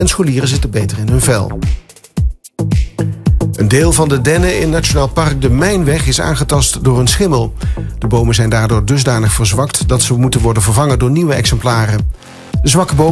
en scholieren zitten beter in hun vel. Een deel van de dennen in Nationaal Park de Mijnweg is aangetast door een schimmel. De bomen zijn daardoor dusdanig verzwakt dat ze moeten worden vervangen door nieuwe exemplaren. De zwakke bomen